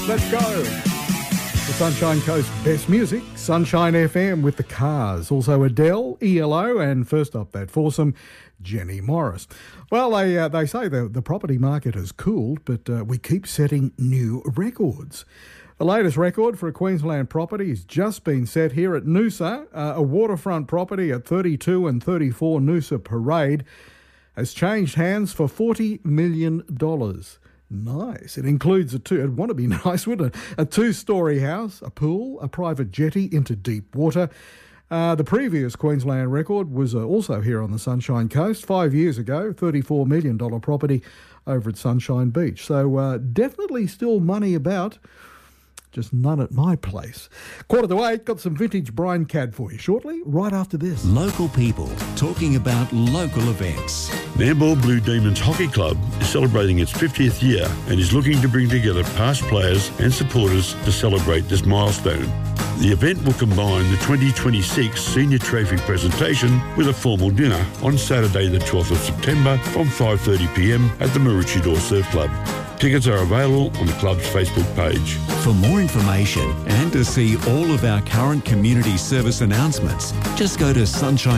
Let's go. The Sunshine Coast best music, Sunshine FM with The Cars. Also Adele, ELO, and first up that foursome, Jenny Morris. Well, they say the property market has cooled, but we keep setting new records. The latest record for a Queensland property has just been set here at Noosa. A waterfront property at 32 and 34 Noosa Parade has changed hands for $40 million. Nice. It includes it'd want to be nice, wouldn't it? A two-storey house, a pool, a private jetty into deep water. The previous Queensland record was also here on the Sunshine Coast 5 years ago, $34 million property over at Sunshine Beach. So definitely still money about, just none at my place. 7:45, got some vintage Brian Cadd for you shortly, right after this. Local people talking about local events. Nambour Blue Demons Hockey Club is celebrating its 50th year and is looking to bring together past players and supporters to celebrate this milestone. The event will combine the 2026 Senior Trophy presentation with a formal dinner on Saturday the 12th of September from 5:30pm at the Maroochydore Surf Club. Tickets are available on the club's Facebook page. For more information and to see all of our current community service announcements, just go to Sunshine